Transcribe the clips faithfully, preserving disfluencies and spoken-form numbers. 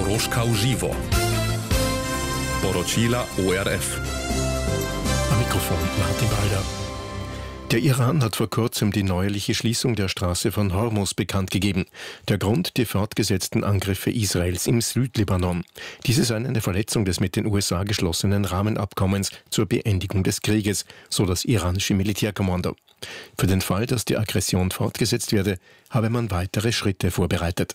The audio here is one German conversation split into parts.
Koroška v živo. Poročila O R F. Am Mikrofon Martin Balder. Der Iran hat vor kurzem die neuerliche Schließung der Straße von Hormuz bekannt gegeben. Der Grund, die fortgesetzten Angriffe Israels im Südlibanon. Diese seien eine Verletzung des mit den U S A geschlossenen Rahmenabkommens zur Beendigung des Krieges, so das iranische Militärkommando. Für den Fall, dass die Aggression fortgesetzt werde, habe man weitere Schritte vorbereitet.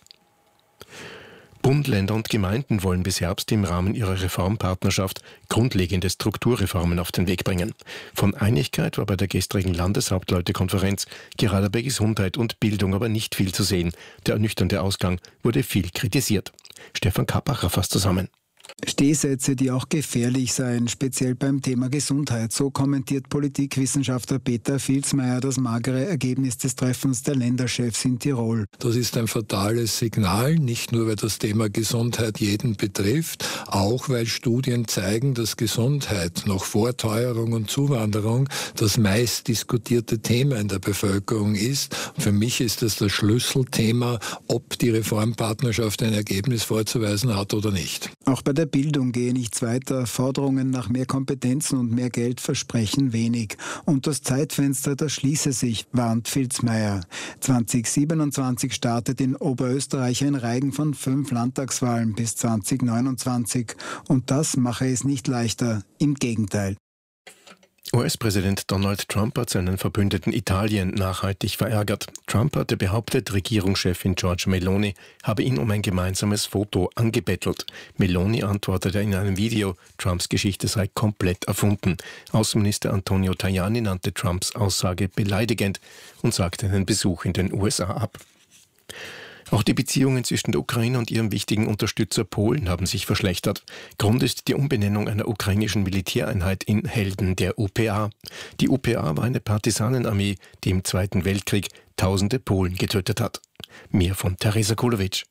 Bund, Länder und Gemeinden wollen bis Herbst im Rahmen ihrer Reformpartnerschaft grundlegende Strukturreformen auf den Weg bringen. Von Einigkeit war bei der gestrigen Landeshauptleutekonferenz gerade bei Gesundheit und Bildung aber nicht viel zu sehen. Der ernüchternde Ausgang wurde viel kritisiert. Stefan Kappacher fasst zusammen. Stehsätze, die auch gefährlich seien, speziell beim Thema Gesundheit. So kommentiert Politikwissenschaftler Peter Vilsmeier das magere Ergebnis des Treffens der Länderchefs in Tirol. Das ist ein fatales Signal, nicht nur weil das Thema Gesundheit jeden betrifft, auch weil Studien zeigen, dass Gesundheit noch vor Teuerung und Zuwanderung das meist diskutierte Thema in der Bevölkerung ist. Für mich ist das das Schlüsselthema, ob die Reformpartnerschaft ein Ergebnis vorzuweisen hat oder nicht. Auch bei der Bildung gehe nichts weiter. Forderungen nach mehr Kompetenzen und mehr Geld versprechen wenig. Und das Zeitfenster, das schließe sich, warnt Vilsmeier. zwanzig siebenundzwanzig startet in Oberösterreich ein Reigen von fünf Landtagswahlen bis zwanzig neunundzwanzig. Und das mache es nicht leichter. Im Gegenteil. U S-Präsident Donald Trump hat seinen Verbündeten Italien nachhaltig verärgert. Trump hatte behauptet, Regierungschefin Giorgia Meloni habe ihn um ein gemeinsames Foto angebettelt. Meloni antwortete in einem Video, Trumps Geschichte sei komplett erfunden. Außenminister Antonio Tajani nannte Trumps Aussage beleidigend und sagte einen Besuch in den U S A ab. Auch die Beziehungen zwischen der Ukraine und ihrem wichtigen Unterstützer Polen haben sich verschlechtert. Grund ist die Umbenennung einer ukrainischen Militäreinheit in Helden der U P A. Die U P A war eine Partisanenarmee, die im Zweiten Weltkrieg tausende Polen getötet hat. Mehr von Teresa Kulowitsch.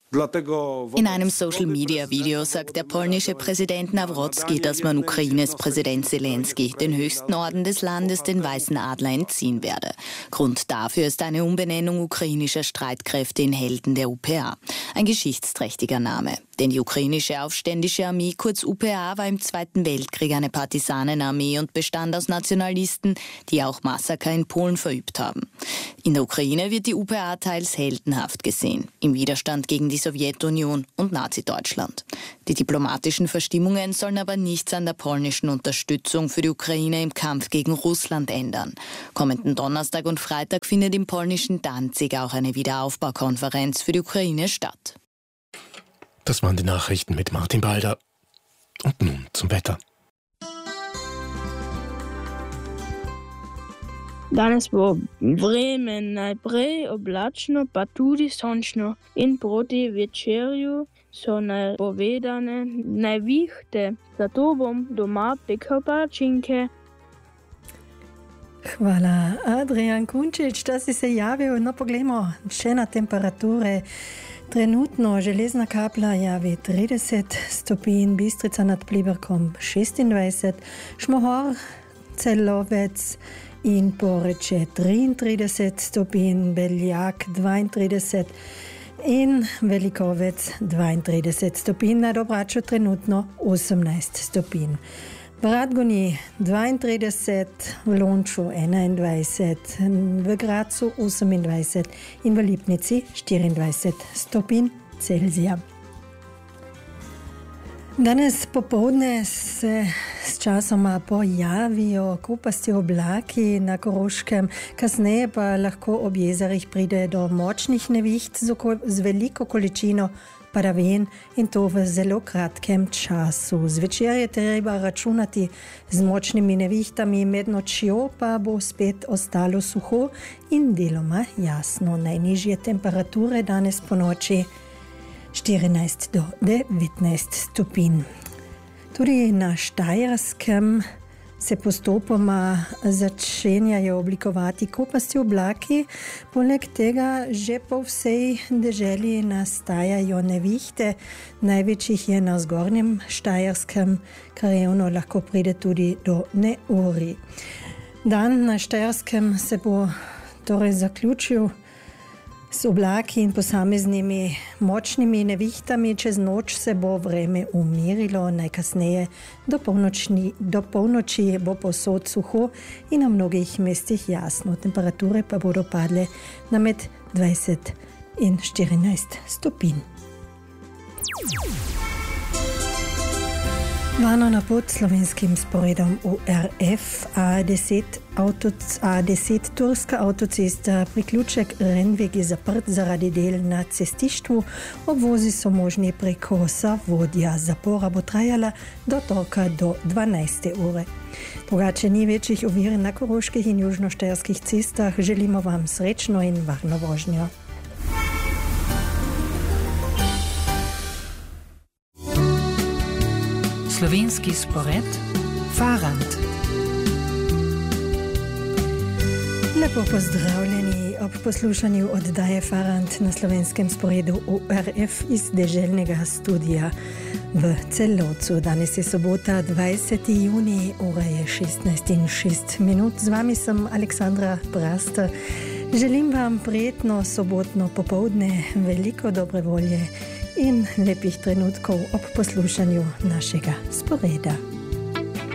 In einem Social-Media-Video sagt der polnische Präsident Nawrocki, dass man Ukraines Präsident Zelensky, den höchsten Orden des Landes, den Weißen Adler, entziehen werde. Grund dafür ist eine Umbenennung ukrainischer Streitkräfte in Helden der U P A. Ein geschichtsträchtiger Name. Denn die ukrainische Aufständische Armee, kurz U P A, war im Zweiten Weltkrieg eine Partisanenarmee und bestand aus Nationalisten, die auch Massaker in Polen verübt haben. In der Ukraine wird die U P A teils heldenhaft gesehen, im Widerstand gegen die Sowjetunion und Nazi-Deutschland. Die diplomatischen Verstimmungen sollen aber nichts an der polnischen Unterstützung für die Ukraine im Kampf gegen Russland ändern. Kommenden Donnerstag und Freitag findet im polnischen Danzig auch eine Wiederaufbaukonferenz für die Ukraine statt. Das waren die Nachrichten mit Martin Balder. Und nun zum Wetter. Danes bo vreme najprej oblačno, pa tudi sončno. In proti večerju so napovedane nevihte. Zato bom doma pekel palačinke. Hvala, Adrian Kunčič, da si se javil. No, poglejmo še na temperature. Trenutno železna kaplja javi trideset stopinj, Bistrica nad Pliberkom šestindvajset, Šmohor, Celovec in Poreče triintrideset stopinj, Beljak dvaintrideset in Velikovec dvaintrideset stopinj, na Dobraču trenutno osemnajst stopinj. V Radgoni dvaintrideset, v Lonču enaindvajset, v Gracu osemindvajset in v Lipnici štiriindvajset stopinj Celzija. Danes popoldne se s časoma pojavijo kopasti oblaki na Koroškem, kasneje pa lahko ob jezerih pride do močnih neviht z, oko- z veliko količino padavin in to v zelo kratkem času. Zvečer je treba računati z močnimi nevihtami, med nočjo pa bo spet ostalo suho in deloma jasno. Najnižje temperature danes po noči štirinajst do devetnajst stopinj. Tudi na Štajerskem se postopoma začenjajo oblikovati kopasti oblaki. Poleg tega že po vsej deželi nastajajo nevihte. Največjih je na zgornjem Štajerskem, krajevno lahko pride tudi do neurij. Dan na Štajerskem se bo torej zaključil Z oblaki in posameznimi močnimi nevihtami čez noč se bo vreme umirilo, najkasneje do polnoči, do polnoči bo povsod suho in na mnogih mestih jasno. Temperature pa bodo padle na med dvajset in štirinajst stopinj. Vano na pot slovenskim sporedom U R F A deset, auto, A deset turska avtocesta, priključek Renvik je zaprt zaradi del na cestištvu, obvozi so možni preko Savodja. Zapora bo trajala do torka do dvanajste ure. Drugače ni večjih ovir na koroških in južnoštajerskih cestah. Želimo vam srečno in varno vožnjo. Slovenski spored Farant. Lepo pozdravljeni ob poslušanju oddaje Farant na slovenskem sporedu U R F iz deželnega studija v Celovcu. Danes je sobota, dvajseti junij, ura je šestnajst in šest minut. Z vami sem Aleksandra Prasta. Želim vam prijetno sobotno popoldne, veliko dobre volje in lepih trenutkov ob poslušanju našega sporeda.